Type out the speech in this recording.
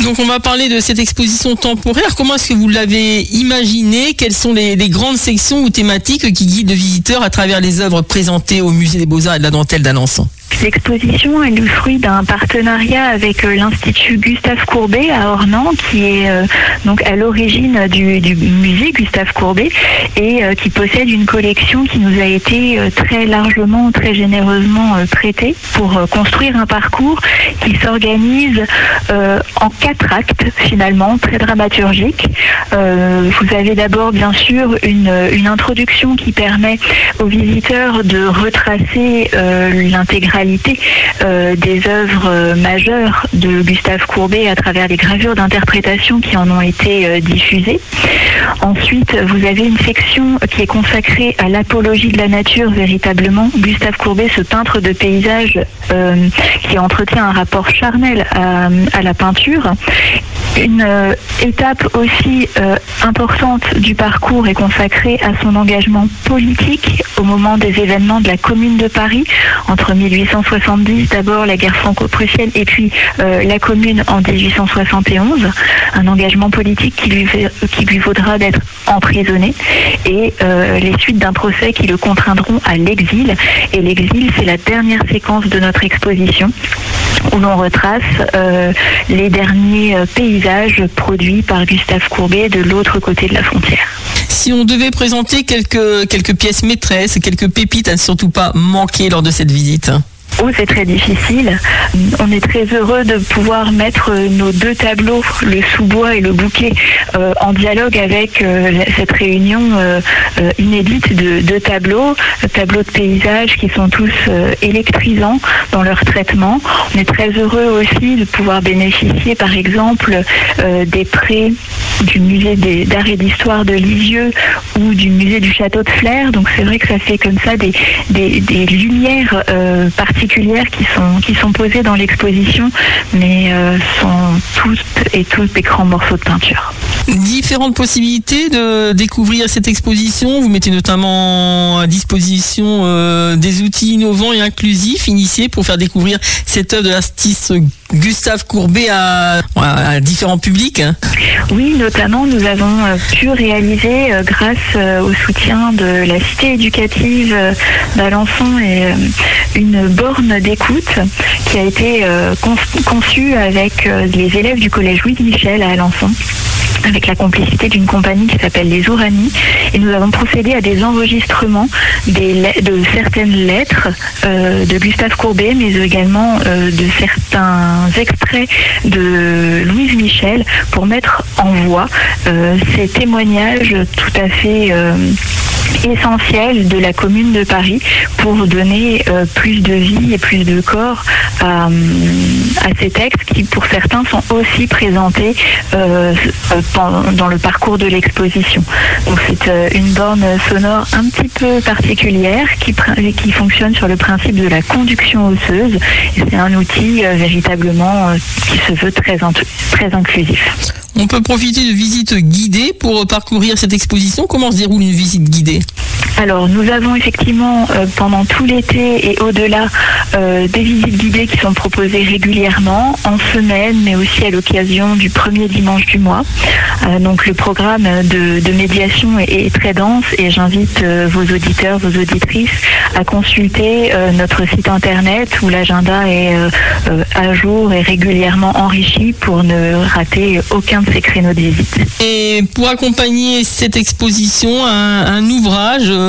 Donc on va parler de cette exposition temporaire. Comment est-ce que vous l'avez imaginée? Quelles sont les grandes sections ou thématiques qui guident le visiteur à travers les œuvres présentées au Musée des Beaux-Arts et de la Dentelle d'Alençon? L'exposition est le fruit d'un partenariat avec l'Institut Gustave Courbet à Ornans, qui est donc à l'origine du musée Gustave Courbet et qui possède une collection qui nous a été très largement, très généreusement prêtée pour construire un parcours qui s'organise en 4 actes finalement, très dramaturgiques. Vous avez d'abord bien sûr une introduction qui permet aux visiteurs de retracer l'intégralité des œuvres majeures de Gustave Courbet à travers les gravures d'interprétation qui en ont été diffusées. Ensuite, vous avez une section qui est consacrée à l'apologie de la nature véritablement. Gustave Courbet, ce peintre de paysage qui entretient un rapport charnel à la peinture. Une étape aussi importante du parcours est consacrée à son engagement politique au moment des événements de la Commune de Paris entre 1870, d'abord la guerre franco-prussienne et puis la Commune en 1871, un engagement politique qui lui vaudra d'être emprisonné et les suites d'un procès qui le contraindront à l'exil. Et l'exil, c'est la dernière séquence de notre exposition où l'on retrace les derniers paysages produits par Gustave Courbet de l'autre côté de la frontière. Si on devait présenter quelques pièces maîtresses, quelques pépites à ne surtout pas manquer lors de cette visite? Oh, c'est très difficile. On est très heureux de pouvoir mettre nos 2 tableaux, le sous-bois et le bouquet, en dialogue avec cette réunion inédite de 2 tableaux de paysages qui sont tous électrisants dans leur traitement. On est très heureux aussi de pouvoir bénéficier, par exemple, des prêts du musée d'art et d'histoire de Lisieux ou du musée du château de Flers. Donc c'est vrai que ça fait comme ça des lumières particulières qui sont posées dans l'exposition, mais sont toutes et tous des grands morceaux de peinture. Différentes possibilités de découvrir cette exposition. Vous mettez notamment à disposition des outils innovants et inclusifs initiés pour faire découvrir cette œuvre de l'artiste Gustave Courbet à différents publics. Oui, notamment nous avons pu réaliser grâce au soutien de la cité éducative d'Alençon et une borne d'écoute qui a été conçue avec les élèves du collège Louise Michel à Alençon, avec la complicité d'une compagnie qui s'appelle les Ourani, et nous avons procédé à des enregistrements de certaines lettres de Gustave Courbet, mais également de certains extraits de Louise Michel pour mettre en voix ces témoignages tout à fait essentiel de la Commune de Paris pour donner plus de vie et plus de corps à ces textes qui, pour certains, sont aussi présentés dans le parcours de l'exposition. Donc c'est une borne sonore un petit peu particulière qui fonctionne sur le principe de la conduction osseuse, et c'est un outil véritablement qui se veut très inclusif. On peut profiter de visites guidées pour parcourir cette exposition. Comment se déroule une visite guidée? Alors, nous avons effectivement pendant tout l'été et au-delà des visites guidées qui sont proposées régulièrement, en semaine, mais aussi à l'occasion du premier dimanche du mois. Donc le programme de médiation est très dense et j'invite vos auditeurs, vos auditrices à consulter notre site internet où l'agenda est à jour et régulièrement enrichi pour ne rater aucun de ces créneaux de visite. Et pour accompagner cette exposition, un ouvrage